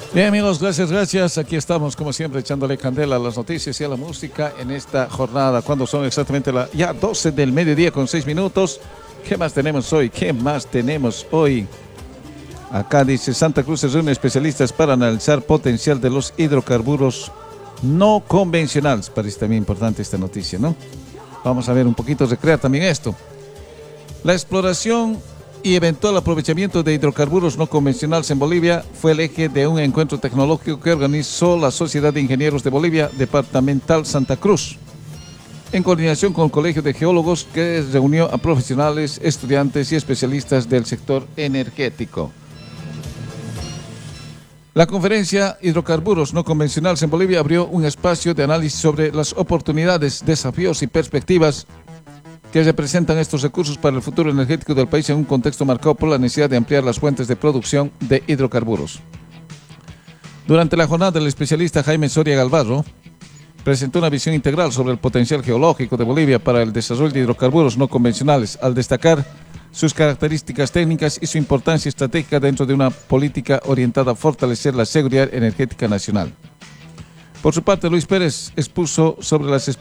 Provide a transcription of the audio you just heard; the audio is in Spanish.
Bien amigos, gracias. Aquí estamos como siempre echándole candela a las noticias y a la música en esta jornada, cuando son exactamente ya 12 del mediodía con 6 minutos. ¿Qué más tenemos hoy? Acá dice: Santa Cruz se reúne especialistas para analizar potencial de los hidrocarburos no convencionales. Parece también importante esta noticia, ¿no? Vamos a ver un poquito, recrear también esto. La exploración y eventual aprovechamiento de hidrocarburos no convencionales en Bolivia fue el eje de un encuentro tecnológico que organizó la Sociedad de Ingenieros de Bolivia, Departamental Santa Cruz, en coordinación con el Colegio de Geólogos, que reunió a profesionales, estudiantes y especialistas del sector energético. La conferencia Hidrocarburos no convencionales en Bolivia abrió un espacio de análisis sobre las oportunidades, desafíos y perspectivas que representan estos recursos para el futuro energético del país en un contexto marcado por la necesidad de ampliar las fuentes de producción de hidrocarburos. Durante la jornada, el especialista Jaime Soria Galvarro presentó una visión integral sobre el potencial geológico de Bolivia para el desarrollo de hidrocarburos no convencionales, al destacar sus características técnicas y su importancia estratégica dentro de una política orientada a fortalecer la seguridad energética nacional. Por su parte, Luis Pérez expuso sobre las